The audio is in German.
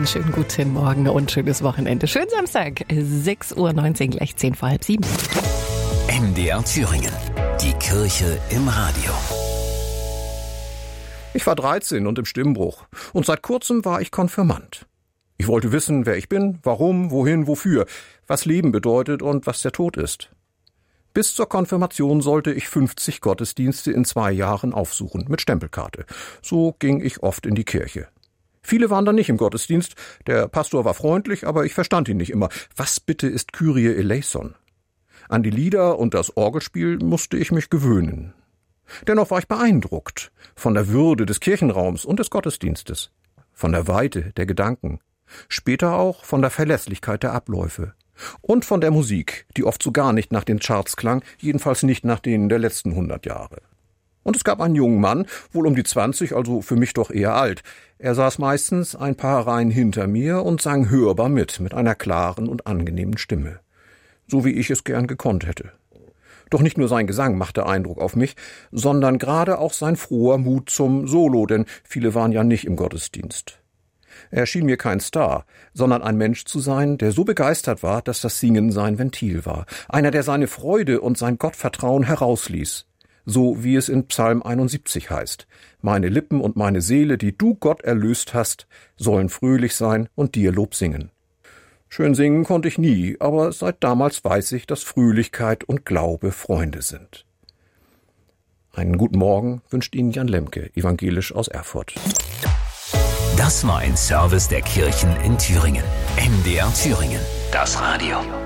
Einen schönen guten Morgen und schönes Wochenende. Schönen Samstag, 6:19 Uhr, gleich 6:10. MDR Thüringen. Die Kirche im Radio. Ich war 13 und im Stimmbruch. Und seit kurzem war ich Konfirmand. Ich wollte wissen, wer ich bin, warum, wohin, wofür, was Leben bedeutet und was der Tod ist. Bis zur Konfirmation sollte ich 50 Gottesdienste in 2 Jahren aufsuchen, mit Stempelkarte. So ging ich oft in die Kirche. Viele waren dann nicht im Gottesdienst. Der Pastor war freundlich, aber ich verstand ihn nicht immer. Was bitte ist Kyrie eleison? An die Lieder und das Orgelspiel musste ich mich gewöhnen. Dennoch war ich beeindruckt von der Würde des Kirchenraums und des Gottesdienstes, von der Weite der Gedanken, später auch von der Verlässlichkeit der Abläufe und von der Musik, die oft so gar nicht nach den Charts klang, jedenfalls nicht nach denen der letzten 100 Jahre. Und es gab einen jungen Mann, wohl um die 20, also für mich doch eher alt. Er saß meistens ein paar Reihen hinter mir und sang hörbar mit einer klaren und angenehmen Stimme. So wie ich es gern gekonnt hätte. Doch nicht nur sein Gesang machte Eindruck auf mich, sondern gerade auch sein froher Mut zum Solo, denn viele waren ja nicht im Gottesdienst. Er schien mir kein Star, sondern ein Mensch zu sein, der so begeistert war, dass das Singen sein Ventil war. Einer, der seine Freude und sein Gottvertrauen herausließ. So wie es in Psalm 71 heißt: Meine Lippen und meine Seele, die du Gott erlöst hast, sollen fröhlich sein und dir Lob singen. Schön singen konnte ich nie, aber seit damals weiß ich, dass Fröhlichkeit und Glaube Freunde sind. Einen guten Morgen wünscht Ihnen Jan Lemke, evangelisch aus Erfurt. Das war ein Service der Kirchen in Thüringen. MDR Thüringen. Das Radio.